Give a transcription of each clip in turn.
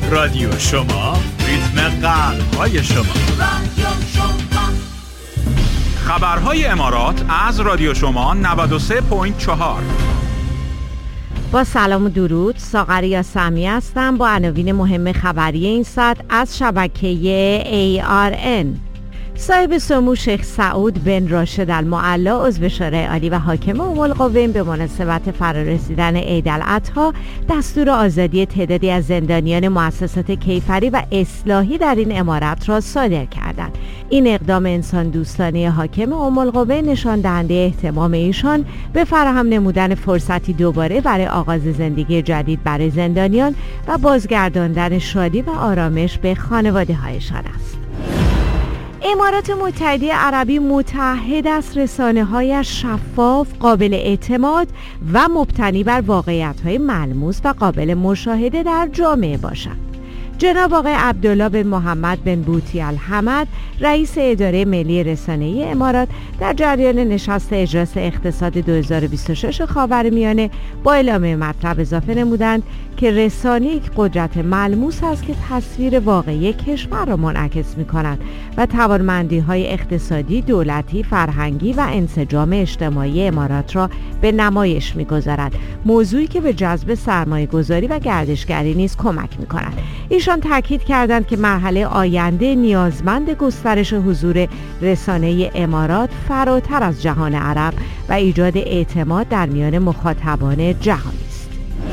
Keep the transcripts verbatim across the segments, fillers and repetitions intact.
رادیو شما، ریتم قلب‌های شما. رادیو شما. خبرهای امارات از رادیو شما نود و سه و چهار. با سلام و درود، ساغریا سمی هستم با عناوین مهم خبری این ساعت از شبکه ای آر ان. صاحب سمو شیخ سعود بن راشد المعلا عضو شورای عالی و حاکم ام القوین به مناسبت فرارسیدن عید الاضحی دستور آزادی تعدادی از زندانیان مؤسسات کیفری و اصلاحی در این امارت را صادر کردند. این اقدام انسان دوستانه حاکم ام القوین نشان دهنده اهتمام ایشان به فراهم نمودن فرصتی دوباره برای آغاز زندگی جدید برای زندانیان و بازگرداندن شادی و آرامش به خانواده‌هایشان است. امارات متحده عربی متعهد است رسانه‌هایش شفاف، قابل اعتماد و مبتنی بر واقعیت‌های ملموس و قابل مشاهده در جامعه باشد. جناب آقای عبدالله بن محمد بن بوطی الحمد، رئیس اداره ملی رسانه‌ای امارات، در جریان نشست اجلاس اقتصاد دو هزار و بیست و شش خاورمیانه با اعلام مطلب اضافه نمودند که رسانه یک قدرت ملموس است که تصویر واقعی کشور را منعکس می‌کند و توانمندی‌های اقتصادی، دولتی، فرهنگی و انسجام اجتماعی امارات را به نمایش می‌گذارد، موضوعی که به جذب سرمایه‌گذاری و گردشگری نیز کمک می‌کند. ایشان تاکید کردند که مرحله آینده نیازمند گسترش حضور رسانه امارات فراتر از جهان عرب و ایجاد اعتماد در میان مخاطبان جهانی است.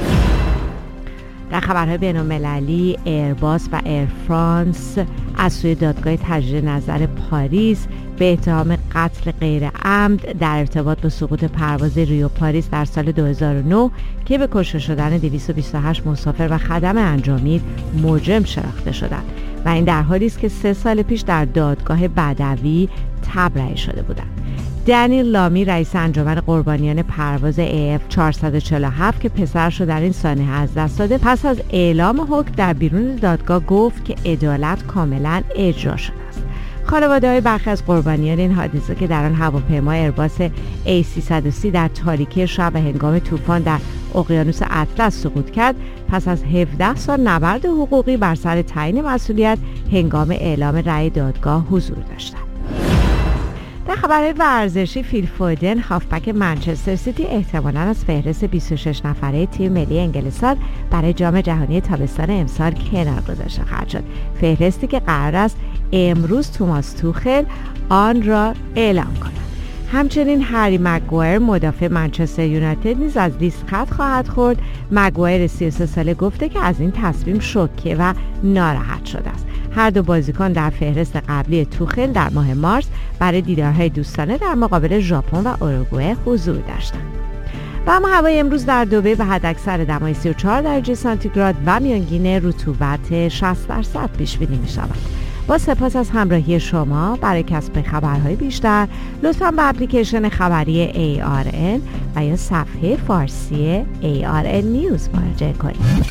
در خبرهای بین‌المللی، ایرباس و ایر فرانس از سوی دادگاه تجدید نظر پاریس به اتهام قتل غیر عمد در ارتباط با سقوط پرواز ریو پاریس در سال دو هزار و نه که به کشته شدن دویست و بیست و هشت مسافر و خدم انجامید مجرم شناخته شدند و این در حالی است که سه سال پیش در دادگاه بدوی تبرئه شده بودند. دنیل لامی، رئیس انجمن قربانیان پرواز ای اف چهارصد و چهل و هفت که پسرش رو در این سانحه از دست داده، پس از اعلام حکم در بیرون دادگاه گفت که عدالت کاملا اجرا شده است. خانواده‌های برخی از قربانیان این حادثه که در آن هواپیما ایرباس ای سیصد و سی در تاریکی شب و هنگام طوفان در اقیانوس اطلس سقوط کرد، پس از هفده سال نبرد حقوقی بر سر تعیین مسئولیت هنگام اعلام رأی دادگاه حضور داشتند. در خبرهای ورزشی، فیل فودن، هافبک منچستر سیتی، احتمالاً از فهرست بیست و شش نفره تیم ملی انگلستان برای جام جهانی تابستان امسال کنار گذاشته خواهد شد. فهرستی که قرار است امروز توماس توخل آن را اعلام کند. همچنین هری مگوایر، مدافع منچستر یونایتد، نیز از لیست خط خواهد خورد. مگوایر سی و سه ساله گفته که از این تصمیم شوکه و ناراحت شده است. هر دو بازیکن در فهرست قبلی توخل در ماه مارس برای دیدارهای دوستانه در مقابل ژاپن و اوروگوئه حضور داشتند. و اما هوای امروز در دبی به حداکثر دمای سی و چهار درجه سانتیگراد و میانگین رطوبت شصت درصد پیش بینی می شود. با سپاس از همراهی شما. برای کسب خبرهای بیشتر لطفاً به اپلیکیشن خبری ای آر ان و یا صفحه فارسی ای آر ان نیوز مراجعه کنید.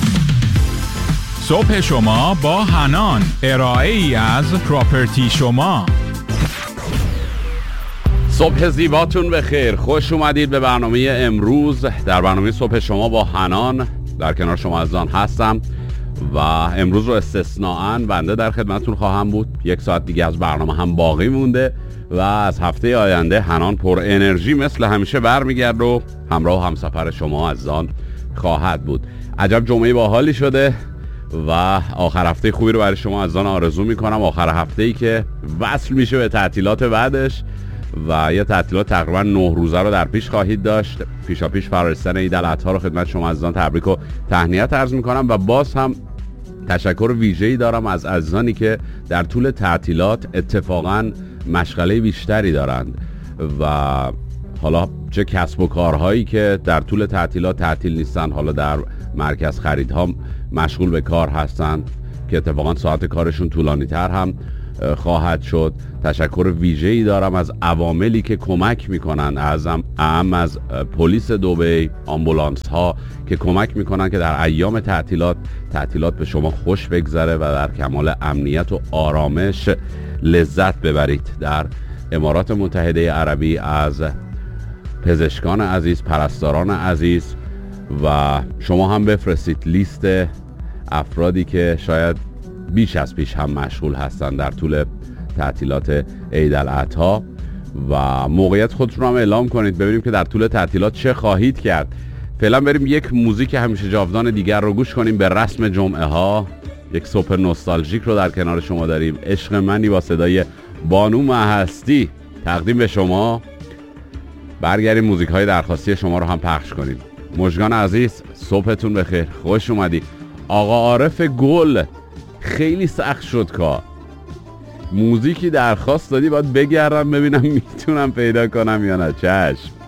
صبح شما با حنان، ارائه ای از پراپرتی شما. صبح زیباتون بخیر، خوش اومدید به برنامه امروز. در برنامه صبح شما با حنان در کنار شما عزیزان هستم و امروز رو استثناءً بنده در خدمتتون خواهم بود. یک ساعت دیگه از برنامه هم باقی مونده و از هفته آینده حنان پر انرژی مثل همیشه برمیگرد و همراه و همسفر شما عزیزان خواهد بود. عجب جمعه باحالی شده و آخر هفته خوبی رو برای شما عزیزان آرزو میکنم. آخر هفته‌ای که وصل میشه به تعطیلات بعدش و یه تعطیلات تقریبا نه روزه رو در پیش خواهید داشت. پیشا پیش فرارسیدن عید الاضحی رو خدمت شما عزیزان تبریک و تهنیت عرض میکنم و باز هم تشکر ویژه‌ای دارم از عزیزانی که در طول تعطیلات اتفاقاً مشغله بیشتری دارند و حالا چه کسب و کارهایی که در طول تعطیلات تعطیل نیستن، حالا در مرکز خریدها مشغول به کار هستند که اتفاقاً ساعت کارشون طولانی تر هم خواهد شد. تشکر ویژه‌ای دارم از عواملی که کمک میکنن، از اهم از پلیس دبی، آمبولانس ها که کمک میکنن که در ایام تعطیلات تعطیلات به شما خوش بگذره و در کمال امنیت و آرامش لذت ببرید. در امارات متحده عربی از پزشکان عزیز، پرستاران عزیز و شما هم بفرستید لیست افرادی که شاید بیش از پیش هم مشغول هستن در طول تعطیلات عید الاضحی و موقعیت خودتون رو هم اعلام کنید ببینیم که در طول تعطیلات چه خواهید کرد. فعلا بریم یک موزیک همیشه جاودان دیگر رو گوش کنیم به رسم جمعه ها. یک سوپر نوستالژیک رو در کنار شما داریم، عشق منی با صدای بانو مهستی تقدیم به شما. برگردیم موزیک های درخواستی شما رو هم پخش کنیم. مژگان عزیز صبحتون بخیر، خوش اومدی. آقا عارف گل، خیلی سخت شد کار، موزیکی درخواست دادی باید بگردم ببینم میتونم پیدا کنم یا نه. چشم.